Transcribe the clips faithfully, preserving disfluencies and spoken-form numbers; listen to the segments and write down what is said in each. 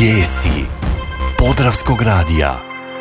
Vijesti Podravskog radija.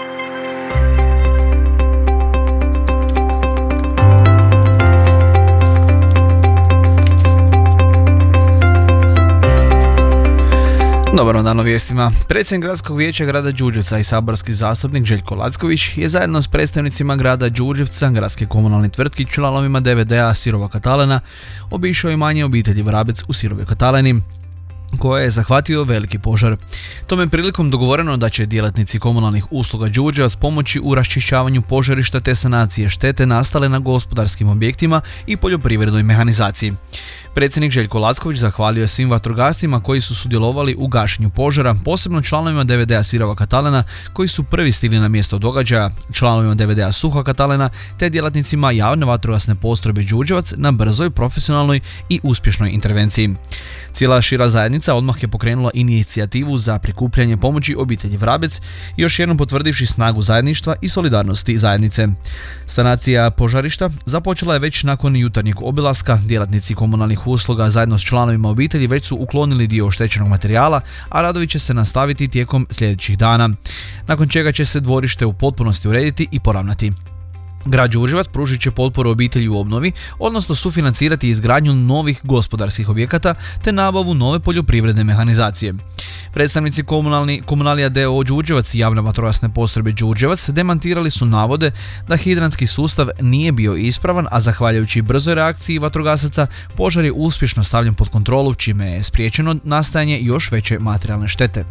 Dobar dan o vijestima. Predsjednik Gradskog vijeća grada Đurđevca i saborski zastupnik Željko Lacković je zajedno s predstavnicima grada Đurđevca, gradske komunalne tvrtki, članovima D V D-a Sirova Katalena obišao imanje obitelji Vrabec u Sirovoj Kataleni, koje je zahvatio veliki požar. Tome prilikom dogovoreno da će djelatnici komunalnih usluga Đurđevac pomoći u raščišćavanju požarišta te sanacije štete nastale na gospodarskim objektima i poljoprivrednoj mehanizaciji. Predsjednik Željko Lacković zahvalio je svim vatrogascima koji su sudjelovali u gašenju požara, posebno članovima D V D-a Sirova Katalena koji su prvi stigli na mjesto događaja, članovima D V D-a Suha Katalena te djelatnicima javne vatrogasne postrojbe Đurđevac na brzoj, profesionalnoj i uspješnoj intervenciji. Cijela šira zajednica odmah je pokrenula inicijativu za prikupljanje pomoći obitelji Vrabec, još jednom potvrdivši snagu zajedništva i solidarnosti zajednice. Sanacija požarišta započela je već nakon jutarnjeg obilaska. Djelatnici komunalnih usluga zajedno s članovima obitelji već su uklonili dio oštećenog materijala, a radovi će se nastaviti tijekom sljedećih dana, nakon čega će se dvorište u potpunosti urediti i poravnati. Grad Đurđevac pružit će potporu obitelji u obnovi, odnosno sufinancirati izgradnju novih gospodarskih objekata te nabavu nove poljoprivredne mehanizacije. Predstavnici komunalni, Komunalija d o o Đurđevac i javne vatrogasne postrojbe Đurđevac demantirali su navode da hidrantski sustav nije bio ispravan, a zahvaljujući brzoj reakciji vatrogasaca požar je uspješno stavljen pod kontrolu, čime je spriječeno nastajanje još veće materijalne štete.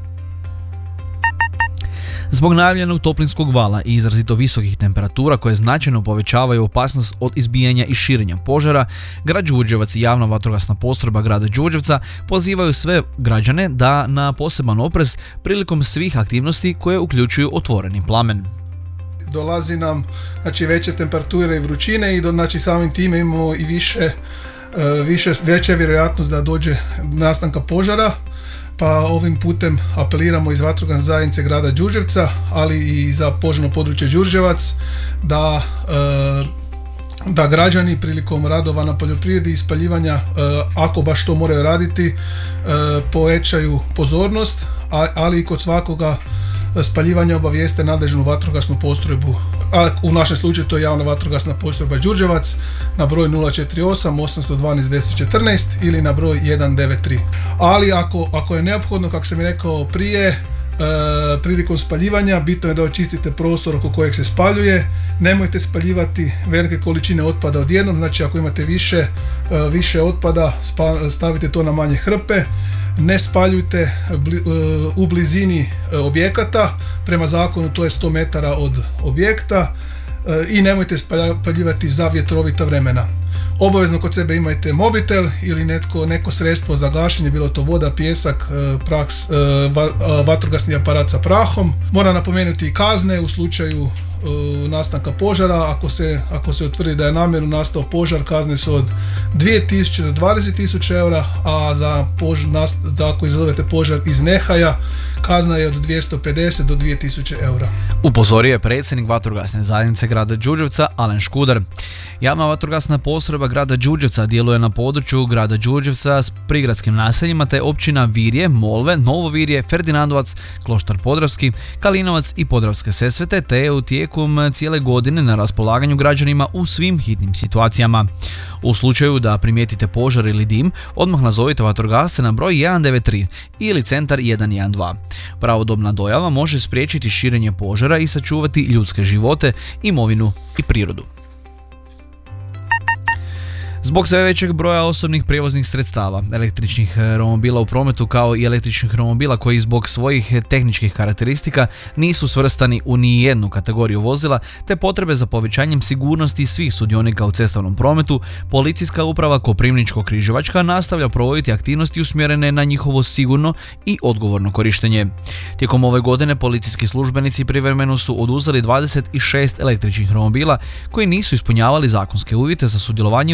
Zbog najavljenog toplinskog vala i izrazito visokih temperatura koje značajno povećavaju opasnost od izbijanja i širenja požara, grad Đurđevac i javna vatrogasna postrojba grada Đurđevca pozivaju sve građane da na poseban oprez prilikom svih aktivnosti koje uključuju otvoreni plamen. Dolazi nam znači, veće temperature i vrućine i do, znači, samim time imamo i više, više, veća vjerojatnost da dođe nastanka požara. Pa ovim putem apeliramo iz vatrogasne zajednice grada Đurđevca, ali i za požarno područje Đurđevac, da, da građani prilikom radova na poljoprivredi i spaljivanja, ako baš to moraju raditi, povećaju pozornost, ali i kod svakoga spaljivanja obavijeste nadležnu vatrogasnu postrojbu, a u našem slučaju to je javna vatrogasna postrojba Đurđevac na broj nula četiri osam osam jedan dva dva jedan četiri ili na broj jedan devet tri. Ali ako, ako je neophodno, kako sam i rekao prije, e, prilikom spaljivanja bitno je da očistite prostor oko kojeg se spaljuje. Nemojte spaljivati velike količine otpada odjednom, znači ako imate više, e, više otpada spa, stavite to na manje hrpe. Ne spaljujte u blizini objekata, prema zakonu to je sto metara od objekta, i nemojte spaljivati za vjetrovita vremena. Obavezno kod sebe imajte mobitel ili netko, neko sredstvo za gašenje, bilo to voda, pijesak, praks, vatrogasni aparat sa prahom. Moram napomenuti i kazne u slučaju nastanka požara. Ako se, ako se utvrdi da je namjerno nastao požar, kazne su od dvije tisuće do dvadeset tisuća eura, a za, požar, za ako izazovete požar iz nehaja, kazna je od dvjesto pedeset do dvije tisuće eura. Upozorio je predsjednik vatrogasne zajednice grada Đurđevca Alen Škuder. Javna vatrogasna postrojba grada Đurđevca djeluje na području grada Đurđevca s prigradskim naseljima te općina Virje, Molve, Novo Virje, Ferdinandovac, Kloštar Podravski, Kalinovac i Podravske Sesvete, te je u tijekom cijele godine na raspolaganju građanima u svim hitnim situacijama. U slučaju da primijetite požar ili dim, odmah nazovite vatrogasce na broj jedan devet tri ili centar jedan jedan dva. Pravodobna dojava može spriječiti širenje požara i sačuvati ljudske živote, imovinu i prirodu. Zbog sve većeg broja osobnih prijevoznih sredstava, električnih romobila u prometu kao i električnih romobila koji zbog svojih tehničkih karakteristika nisu svrstani u ni jednu kategoriju vozila, te potrebe za povećanjem sigurnosti svih sudionika u cestovnom prometu, Policijska uprava Koprivničko-Križevačka nastavlja provoditi aktivnosti usmjerene na njihovo sigurno i odgovorno korištenje. Tijekom ove godine policijski službenici privremeno su oduzeli dvadeset šest električnih romobila koji nisu ispunjavali zakonske uvjete za sudjelovanje u prometu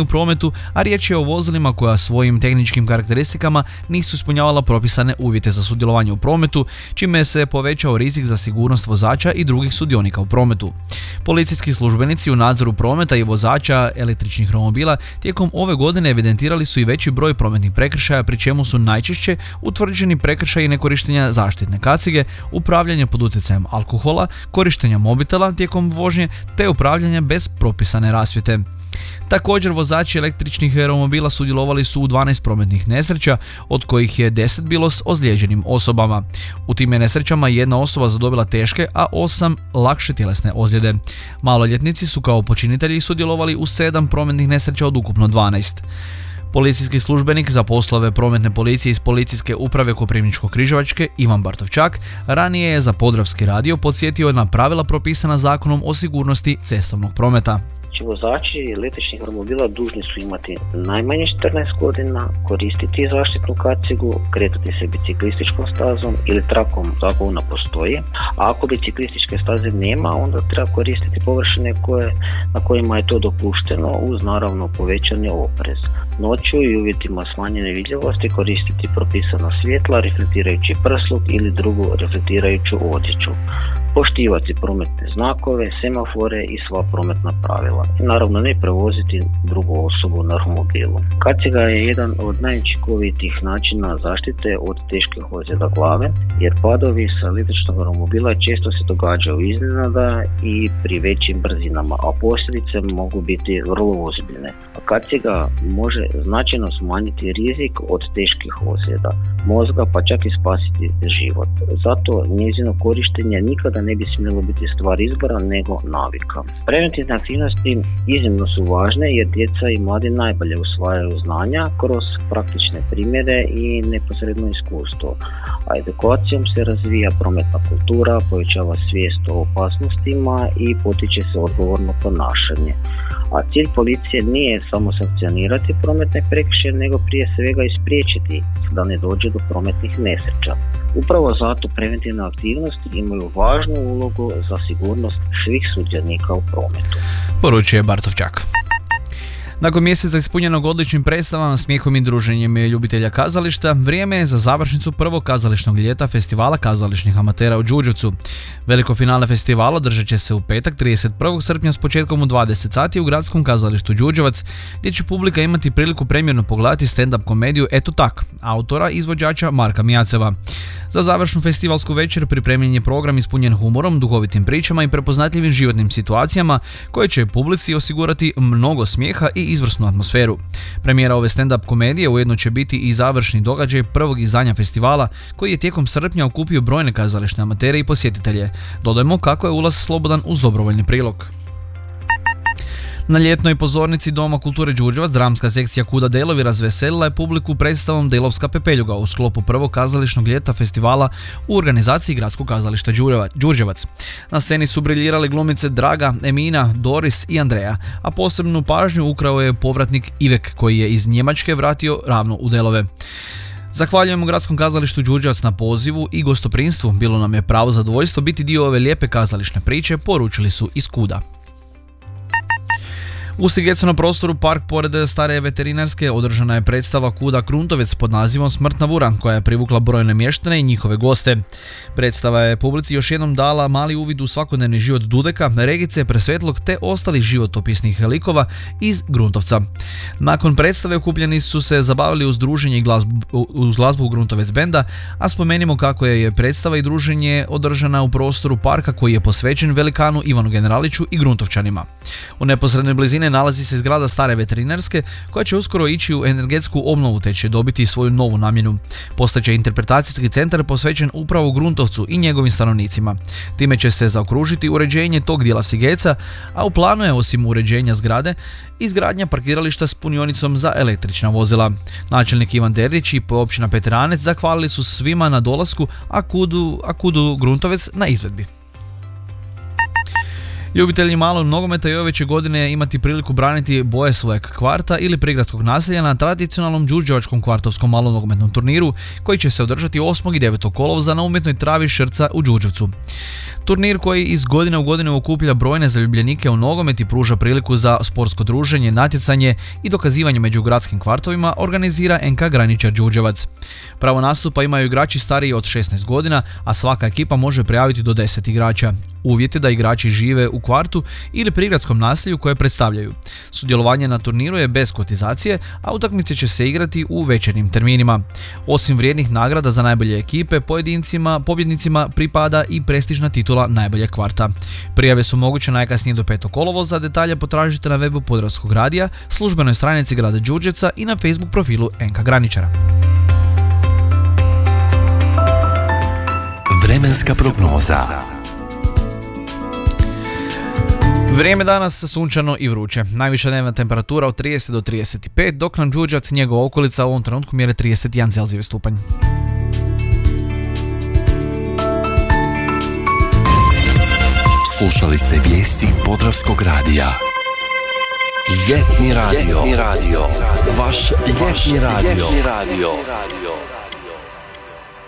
prometu, a riječ je o vozilima koja svojim tehničkim karakteristikama nisu ispunjavala propisane uvjete za sudjelovanje u prometu, čime se povećao rizik za sigurnost vozača i drugih sudionika u prometu. Policijski službenici u nadzoru prometa i vozača električnih romobila tijekom ove godine evidentirali su i veći broj prometnih prekršaja, pri čemu su najčešće utvrđeni prekršaji nekorištenja zaštitne kacige, upravljanje pod utjecajem alkohola, korištenja mobitela tijekom vožnje te upravljanje bez propisane rasvjete. Također, vozači električnih romobila sudjelovali su u dvanaest prometnih nesreća, od kojih je deset bilo s ozlijeđenim osobama. U tim je nesrećama jedna osoba zadobila teške, a osam lakše tjelesne ozljede. Maloljetnici su kao počinitelji sudjelovali u sedam prometnih nesreća od ukupno dvanaest. Policijski službenik za poslove prometne policije iz Policijske uprave Koprivničko-križevačke Ivan Bartovčak ranije je za Podravski radio podsjetio na pravila propisana Zakonom o sigurnosti cestovnog prometa. Vozači električnih romobila dužni su imati najmanje četrnaest godina, koristiti zaštitnu kacigu, kretati se biciklističkom stazom ili trakom ako ona postoji, a ako biciklističke staze nema, onda treba koristiti površine koje, na kojima je to dopušteno, uz naravno povećani oprez. Noću i uvjetima smanjene vidljivosti koristiti propisana svjetla, reflektirajući prsluk ili drugu reflektirajuću odjeću. Poštivati prometne znakove, semafore i sva prometna pravila. I naravno ne prevoziti drugu osobu na romobilu. Kaciga je jedan od najučinkovitijih načina zaštite od teških ozljeda glave, jer padovi sa električnog romobila često se događaju iznenada i pri većim brzinama, a posljedice mogu biti vrlo ozbiljne. A kaciga može značajno smanjiti rizik od teških ozljeda mozga, pa čak i spasiti život. Zato njezino korištenje nikada ne bi smjelo biti stvar izbora nego navika. Preventivne aktivnosti iznimno su važne jer djeca i mladi najbolje usvajaju znanja kroz praktične primjere i neposredno iskustvo. A edukacijom se razvija prometna kultura, povećava svijest o opasnostima i potiče se odgovorno ponašanje. A cilj policije nije samo sankcionirati prometne prekršaje, nego prije svega ispriječiti da ne dođe do prometnih nesreća. Upravo zato preventivne aktivnosti imaju važnu ulogu za sigurnost svih sudionika u prometu. Poručuje Bartovčak. Nakon mjeseca ispunjenog odličnim predstavama, smijehom i druženjem ljubitelja kazališta, vrijeme je za završnicu prvog kazališnog ljeta festivala kazališnih amatera u Đurđevcu. Veliko finale festivala održat će se u petak trideset prvog srpnja s početkom u dvadeset sati u gradskom kazalištu Đurđevac, gdje će publika imati priliku premjerno pogledati stand-up komediju Eto tak, autora i izvođača Marka Mijaceva. Za završnu festivalsku večer pripremljen je program ispunjen humorom, duhovitim pričama i prepoznatljivim životnim situacijama koje će publici osigurati mnogo smijeha i izvrsnu atmosferu. Premijera ove stand-up komedije ujedno će biti i završni događaj prvog izdanja festivala, koji je tijekom srpnja okupio brojne kazališne amatere i posjetitelje. Dodajmo kako je ulaz slobodan uz dobrovoljni prilog. Na ljetnoj pozornici Doma kulture Đurđevac dramska sekcija Kuda Delovi razveselila je publiku predstavom Delovska pepeljuga u sklopu prvog kazališnog ljeta festivala u organizaciji Gradskog kazališta Đurđevac. Na sceni su briljirali glumice Draga, Emina, Doris i Andreja, a posebnu pažnju ukrao je povratnik Ivek koji je iz Njemačke vratio ravno u Delove. Zahvaljujemo Gradskom kazalištu Đurđevac na pozivu i gostoprinstvu. Bilo nam je pravo zadovoljstvo biti dio ove lijepe kazališne priče, poručili su iz Kuda. U Sigecu na prostoru Park pored stare veterinarske održana je predstava Kuda Gruntovec pod nazivom Smrtna vura, koja je privukla brojne mještane i njihove goste. Predstava je publici još jednom dala mali uvid u svakodnevni život Dudeka, Regice, Presvetlog te ostalih životopisnih likova iz Gruntovca. Nakon predstave okupljeni su se zabavili uz druženje i glazbu, uz glazbu Gruntovec benda, a spomenimo kako je predstava i druženje održana u prostoru parka koji je posvećen velikanu Ivanu Generaliću i Gruntovčanima. U neposrednoj blizini nalazi se zgrada stare veterinarske koja će uskoro ići u energetsku obnovu te će dobiti svoju novu namjenu. Postaće interpretacijski centar posvećen upravo Gruntovcu i njegovim stanovnicima. Time će se zaokružiti uređenje tog dijela Sigeca, a u planu je osim uređenja zgrade izgradnja parkirališta s punionicom za električna vozila. Načelnik Ivan Derdić i općina Peteranec zahvalili su svima na dolasku, a Kudu, a Kudu Gruntovec na izvedbi. Ljubitelji malog nogometa i ove će godine imati priliku braniti boje svojeg kvarta ili prigradskog naselja na tradicionalnom đurđevačkom kvartovskom malom nogometnom turniru koji će se održati osmog i devetog kolovoza na umjetnoj travi Šrca u Đurđevcu. Turnir koji iz godine u godinu okuplja brojne zaljubljenike u nogomet i pruža priliku za sportsko druženje, natjecanje i dokazivanje među gradskim kvartovima organizira N K Graničar Đurđevac. Pravo nastupa imaju igrači stariji od šesnaest godina, a svaka ekipa može prijaviti do deset igrača. Uvjet je da igrači žive u kvartu ili prigradskom naselju koje predstavljaju. Sudjelovanje na turniru je bez kotizacije, a utakmice će se igrati u večernjim terminima. Osim vrijednih nagrada za najbolje ekipe, pojedincima, pobjednicima pripada i prestižna titula najboljeg kvarta. Prijave su moguće najkasnije do petog kolovoza, detalje potražite na webu Podravskog radija, službenoj stranici grada Đurđevca i na Facebook profilu N K Graničara. Vremenska prognoza. Vrijeme danas sunčano i vruće. Najviša dnevna temperatura od trideset do trideset pet, dok nam Đurđevac i njegova okolica u ovom trenutku mjere trideset jedan Celzijev stupanj. Slušali ste vijesti Podravskog radija. Ljetni radio. Ljetni radio. Vaš ljetni radio. Ljetni radio.